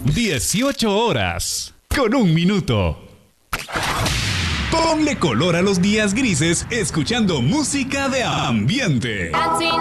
18 horas con 1 minuto. Ponle color a los días grises escuchando música de ambiente.